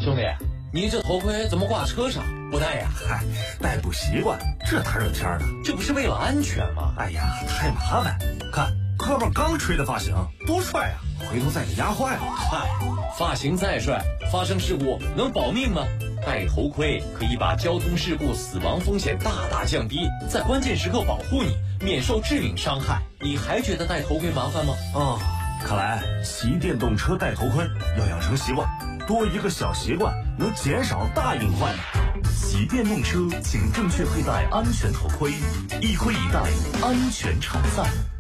兄弟，你这头盔怎么挂车上不戴呀？ 嗨，戴不习惯，这大热天的， 这不是为了安全吗？ 哎呀，太麻烦。看哥们刚吹的发型，多帅啊！回头再给压坏了。 嗨，发型再帅，发生事故能保命吗？戴头盔可以把交通事故死亡风险大大降低，在关键时刻保护你，免受致命伤害。你还觉得戴头盔麻烦吗？ 看来骑电动车戴头盔要养成习惯，多一个小习惯能减少大隐患。 骑电动车请正确佩戴安全头盔，一盔一戴，安全常在。